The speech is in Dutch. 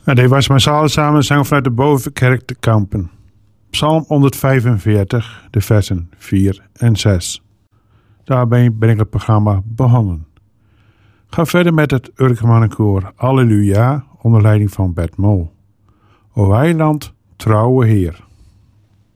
En dit was massaal samenzang vanuit de Bovenkerk te Kampen. Psalm 145, de versen 4 en 6. Daarbij ben ik het programma begonnen. Ga verder met het Urkemannenkoor Alleluia onder leiding van Bert Mol. O Heiland, trouwe Heer.